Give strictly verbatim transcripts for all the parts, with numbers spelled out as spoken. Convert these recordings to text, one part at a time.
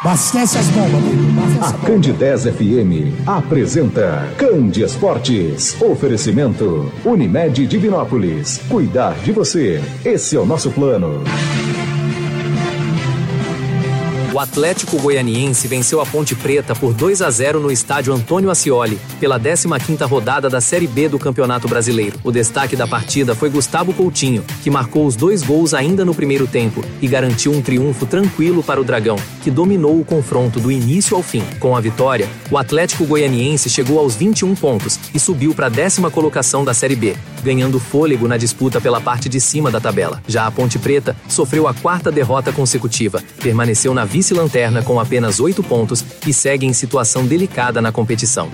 Abastece as bombas, amigo. A Candidez F M apresenta Candi Esportes. Oferecimento Unimed Divinópolis. Cuidar de você. Esse é o nosso plano. O Atlético Goianiense venceu a Ponte Preta por dois a zero no estádio Antônio Ascioli, pela décima quinta rodada da Série B do Campeonato Brasileiro. O destaque da partida foi Gustavo Coutinho, que marcou os dois gols ainda no primeiro tempo e garantiu um triunfo tranquilo para o Dragão, que dominou o confronto do início ao fim. Com a vitória, o Atlético Goianiense chegou aos vinte e um pontos e subiu para a décima colocação da Série B, ganhando fôlego na disputa pela parte de cima da tabela. Já a Ponte Preta sofreu a quarta derrota consecutiva, permaneceu na vice-lanterna com apenas oito pontos e segue em situação delicada na competição.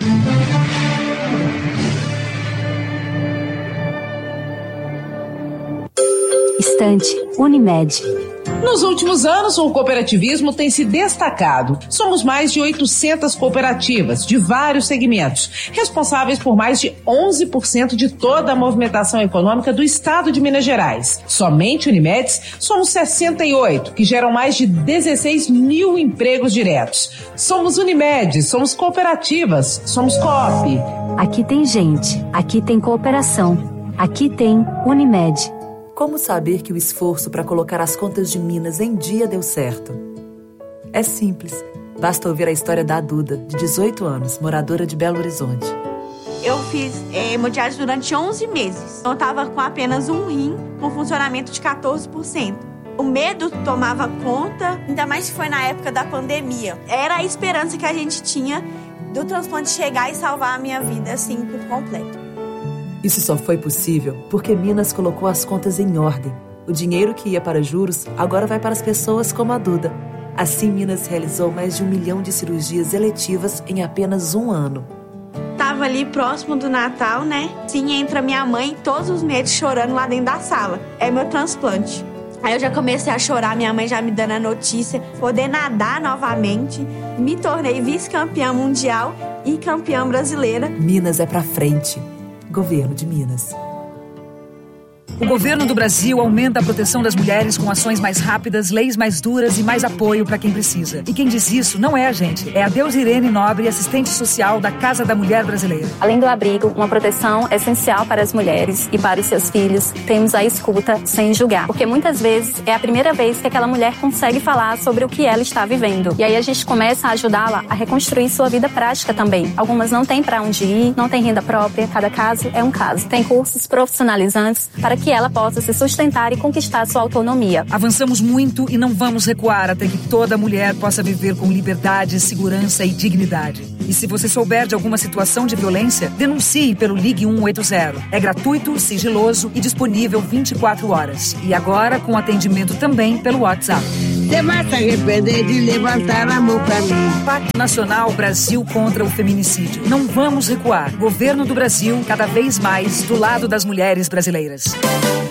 Estante Unimed. Nos últimos anos, o cooperativismo tem se destacado. Somos mais de oitocentas cooperativas, de vários segmentos, responsáveis por mais de onze por cento de toda a movimentação econômica do estado de Minas Gerais. Somente Unimedes, somos sessenta e oito, que geram mais de dezesseis mil empregos diretos. Somos Unimed, somos cooperativas, somos Coop. Aqui tem gente, aqui tem cooperação, aqui tem Unimed. Como saber que o esforço para colocar as contas de Minas em dia deu certo? É simples. Basta ouvir a história da Duda, de dezoito anos, moradora de Belo Horizonte. Eu fiz é, hemodiálise durante onze meses. Eu estava com apenas um rim, com funcionamento de quatorze por cento. O medo tomava conta, ainda mais que foi na época da pandemia. Era a esperança que a gente tinha do transplante chegar e salvar a minha vida, assim, por completo. Isso só foi possível porque Minas colocou as contas em ordem. O dinheiro que ia para juros agora vai para as pessoas como a Duda. Assim, Minas realizou mais de um milhão de cirurgias eletivas em apenas um ano. Tava ali próximo do Natal, né? Sim, entra minha mãe todos os meses chorando lá dentro da sala. É meu transplante. Aí eu já comecei a chorar, minha mãe já me dando a notícia, poder nadar novamente. Me tornei vice-campeã mundial e campeã brasileira. Minas é pra frente. Governo de Minas. O governo do Brasil aumenta a proteção das mulheres com ações mais rápidas, leis mais duras e mais apoio para quem precisa. E quem diz isso não é a gente, é a Deusirene Nobre, assistente social da Casa da Mulher Brasileira. Além do abrigo, uma proteção essencial para as mulheres e para os seus filhos, temos a escuta sem julgar. Porque muitas vezes é a primeira vez que aquela mulher consegue falar sobre o que ela está vivendo. E aí a gente começa a ajudá-la a reconstruir sua vida prática também. Algumas não têm para onde ir, não têm renda própria, cada caso é um caso. Tem cursos profissionalizantes para que ela possa se sustentar e conquistar sua autonomia. Avançamos muito e não vamos recuar até que toda mulher possa viver com liberdade, segurança e dignidade. E se você souber de alguma situação de violência, denuncie pelo Ligue um oito zero. É gratuito, sigiloso e disponível vinte e quatro horas. E agora com atendimento também pelo WhatsApp. Você vai se arrepender de levantar a mão pra mim. Pacto Nacional Brasil contra o Feminicídio. Não vamos recuar. Governo do Brasil, cada vez mais do lado das mulheres brasileiras.